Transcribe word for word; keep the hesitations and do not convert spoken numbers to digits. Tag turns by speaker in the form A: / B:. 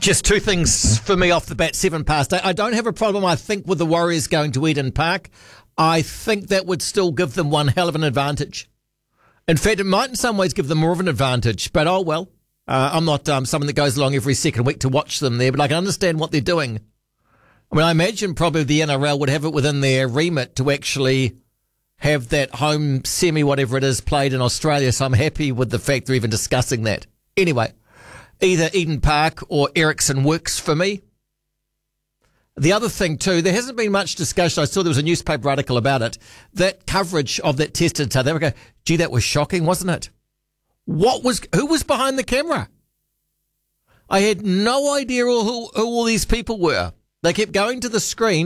A: Just two things for me off the bat, seven past eight. I don't have a problem, I think, with the Warriors going to Eden Park. I think that would still give them one hell of an advantage. In fact, it might in some ways give them more of an advantage, but oh well. Uh, I'm not um, someone that goes along every second week to watch them there, but I can understand what they're doing. I mean, I imagine probably the N R L would have it within their remit to actually have that home semi, whatever it is, played in Australia, so I'm happy with the fact they're even discussing that. Anyway, either Eden Park or Ericsson works for me. The other thing too, there hasn't been much discussion. I saw there was a newspaper article about it. That coverage of that test in South Africa, gee, that was shocking, wasn't it? What was, who was behind the camera? I had no idea who, who all these people were. They kept going to the screen